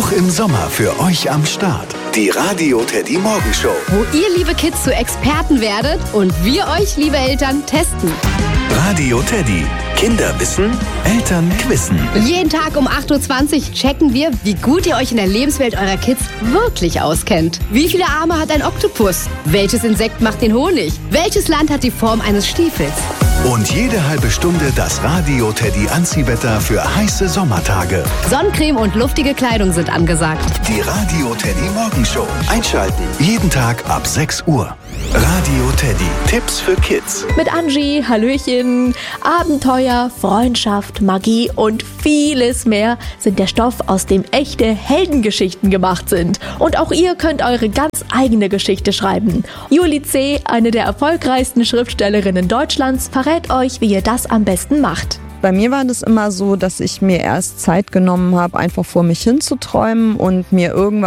Auch im Sommer für euch am Start. Die Radio Teddy Morgenshow. Wo ihr, liebe Kids, zu Experten werdet und wir euch, liebe Eltern, testen. Radio Teddy. Kinder wissen, Eltern quizzen. Jeden Tag um 8.20 Uhr checken wir, wie gut ihr euch in der Lebenswelt eurer Kids wirklich auskennt. Wie viele Arme hat ein Oktopus? Welches Insekt macht den Honig? Welches Land hat die Form eines Stiefels? Und jede halbe Stunde das Radio Teddy Anziehwetter für heiße Sommertage. Sonnencreme und luftige Kleidung sind angesagt. Die Radio Teddy Morgenshow. Einschalten. Jeden Tag ab 6 Uhr. Radio Teddy. Tipps für Kids. Mit Angie, Hallöchen. Abenteuer, Freundschaft, Magie und vieles mehr sind der Stoff, aus dem echte Heldengeschichten gemacht sind. Und auch ihr könnt eure ganz eigene Geschichte schreiben. Juli C., eine der erfolgreichsten Schriftstellerinnen Deutschlands, verrät euch, wie ihr das am besten macht. Bei mir war das immer so, dass ich mir erst Zeit genommen habe, einfach vor mich hin zu träumen und mir irgendwann